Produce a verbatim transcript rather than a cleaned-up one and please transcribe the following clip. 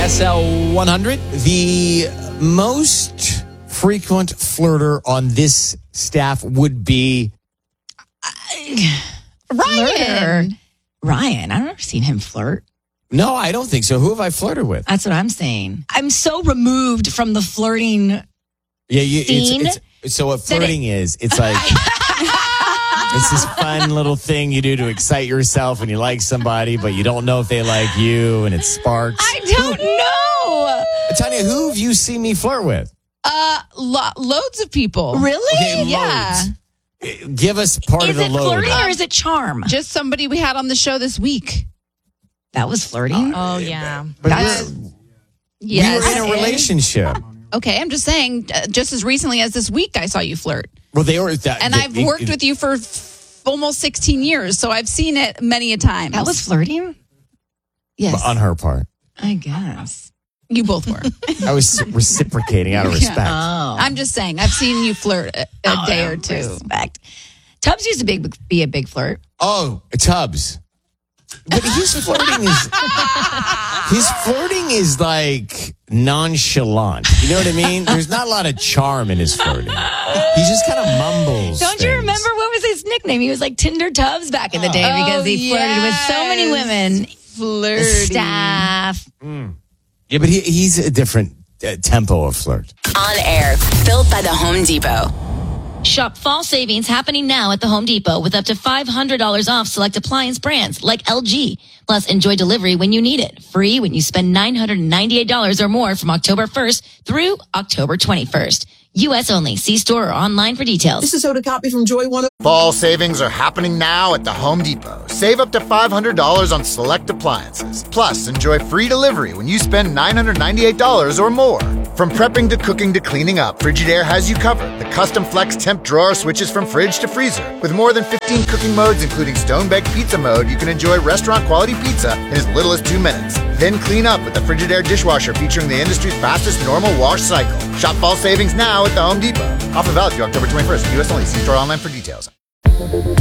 S L one hundred. The most frequent flirter on this staff would be Ryan. Ryan. I've never seen him flirt. No, I don't think so. Who have I flirted with? That's what I'm saying. I'm so removed from the flirting. Yeah, you, scene. it's, it's, so what flirting it, is, it's like it's this fun little thing you do to excite yourself when you like somebody, but you don't know if they like you, and it sparks. I don't know. Tanya, who have you seen me flirt with? Uh, lo- loads of people. Really? Okay, Yeah. loads. Give us part Is of the it load. flirting or is it charm? Just somebody we had on the show this week. That was flirting. Oh, yeah. But That's- we're- Yes. we were in a relationship. Okay, I'm just saying, uh, just as recently as this week, I saw you flirt. Well, they were that, And they- I've worked it- with you for f- almost sixteen years, so I've seen it many a time. That was flirting? yes. on her part. I guess. You both were. I was reciprocating out of Yeah. respect. Oh. I'm just saying, I've seen you flirt a, a Oh, day yeah, or two. Respect. Tubbs used to big, be a big flirt. Oh, Tubbs. But his flirting is his flirting is like nonchalant. You know what I mean? There's not a lot of charm in his flirting. He just kind of mumbles. Don't you things. remember what was his nickname? He was like Tinder Tubbs back in the day Oh, because he flirted with so many yes. women. Flirty. The staff. Yeah, but he, he's a different uh, tempo of flirt. On air, built by the Home Depot. Shop fall savings happening now at the Home Depot with up to five hundred dollars off select appliance brands like L G. Plus, enjoy delivery when you need it. Free when you spend nine hundred ninety-eight dollars or more from October first through October twenty-first. U S only. See store or online for details. This is Hoda Copy from Joy one. Fall savings are happening now at the Home Depot. Save up to five hundred dollars on select appliances. Plus, enjoy free delivery when you spend nine hundred ninety-eight dollars or more. From prepping to cooking to cleaning up, Frigidaire has you covered. The custom flex temp drawer switches from fridge to freezer. With more than fifteen cooking modes, including stone-baked pizza mode, you can enjoy restaurant-quality pizza in as little as two minutes. Then clean up with the Frigidaire dishwasher featuring the industry's fastest normal wash cycle. Shop fall savings now at the Home Depot. Offer valid through October twenty-first. U S only. See store online for details.